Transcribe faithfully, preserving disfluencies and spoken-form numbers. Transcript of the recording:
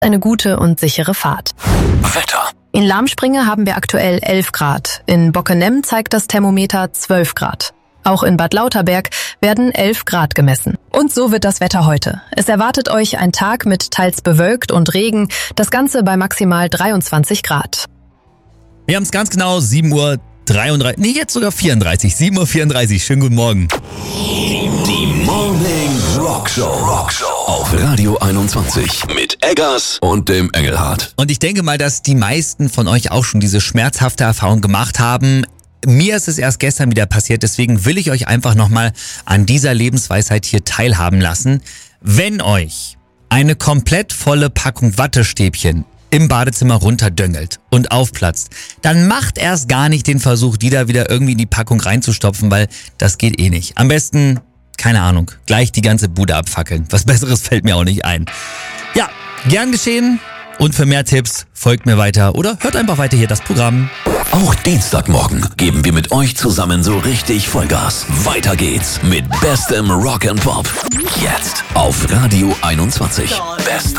eine gute und sichere Fahrt. Wetter. In Lahmspringe haben wir aktuell elf Grad. In Bockenem zeigt das Thermometer zwölf Grad. Auch in Bad Lauterberg werden elf Grad gemessen. Und so wird das Wetter heute. Es erwartet euch ein Tag mit teils bewölkt und Regen, das Ganze bei maximal dreiundzwanzig Grad. Wir haben es ganz genau, sieben Uhr dreiunddreißig, nee, jetzt sogar vierunddreißig, sieben Uhr vierunddreißig. Schönen guten Morgen. Die Morning Rock Show. Rock Show auf Radio einundzwanzig mit Eggers und dem Engelhardt. Und ich denke mal, dass die meisten von euch auch schon diese schmerzhafte Erfahrung gemacht haben. Mir ist es erst gestern wieder passiert, deswegen will ich euch einfach nochmal an dieser Lebensweisheit hier teilhaben lassen. Wenn euch eine komplett volle Packung Wattestäbchen im Badezimmer runterdöngelt und aufplatzt, dann macht erst gar nicht den Versuch, die da wieder irgendwie in die Packung reinzustopfen, weil das geht eh nicht. Am besten, keine Ahnung, gleich die ganze Bude abfackeln. Was Besseres fällt mir auch nicht ein. Ja, gern geschehen. Und für mehr Tipps folgt mir weiter oder hört einfach weiter hier das Programm. Auch Dienstagmorgen geben wir mit euch zusammen so richtig Vollgas. Weiter geht's mit bestem Rock and Pop. Jetzt auf Radio einundzwanzig. Beste